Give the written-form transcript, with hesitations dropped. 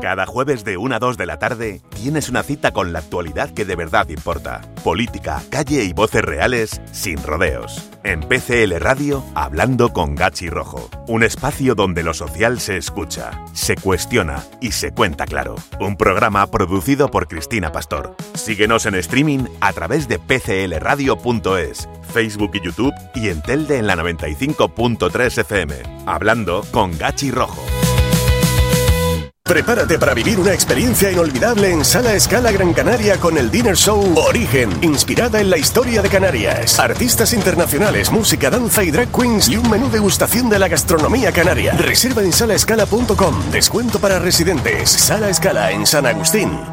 Cada jueves de 1 a 2 de la tarde tienes una cita con la actualidad que de verdad importa. Política, calle y voces reales sin rodeos. En PCL Radio, Hablando con Gachi Rojo. Un espacio donde lo social se escucha, se cuestiona y se cuenta claro. Un programa producido por Cristina Pastor. Síguenos en streaming a través de pclradio.es, Facebook y YouTube y en Telde en la 95.3 FM. Hablando con Gachi Rojo. Prepárate para vivir una experiencia inolvidable en Sala Scala Gran Canaria con el Dinner Show Origen, inspirada en la historia de Canarias. Artistas internacionales, música, danza y drag queens y un menú degustación de la gastronomía canaria. Reserva en salascala.com. Descuento para residentes. Sala Scala en San Agustín.